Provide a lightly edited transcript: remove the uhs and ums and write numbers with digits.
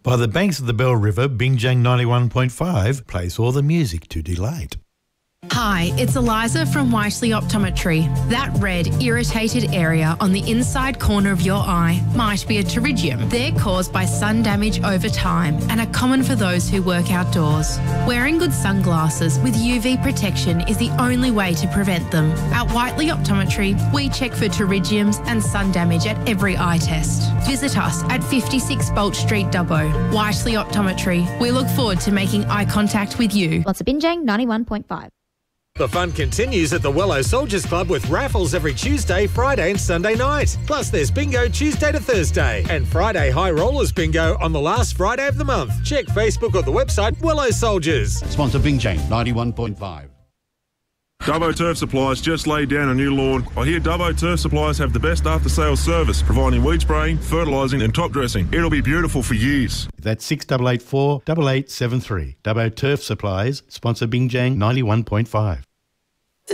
By the banks of the Bell River, Bingjang 91.5 plays all the music to delight. Hi, it's Eliza from Whiteley Optometry. That red, irritated area on the inside corner of your eye might be a pterygium. They're caused by sun damage over time and are common for those who work outdoors. Wearing good sunglasses with UV protection is the only way to prevent them. At Whiteley Optometry, we check for pterygiums and sun damage at every eye test. Visit us at 56 Bolt Street, Dubbo. Whiteley Optometry. We look forward to making eye contact with you. Lots of Bingjang 91.5. The fun continues at the Wello Soldiers Club with raffles every Tuesday, Friday and Sunday night. Plus there's bingo Tuesday to Thursday and Friday High Rollers bingo on the last Friday of the month. Check Facebook or the website Wello Soldiers. Sponsor Bingjang 91.5. Dubbo Turf Supplies just laid down a new lawn. I hear Dubbo Turf Supplies have the best after-sales service, providing weed spraying, fertilising and top dressing. It'll be beautiful for years. That's 6884 8873. Dubbo Turf Supplies, sponsor Bingjang 91.5.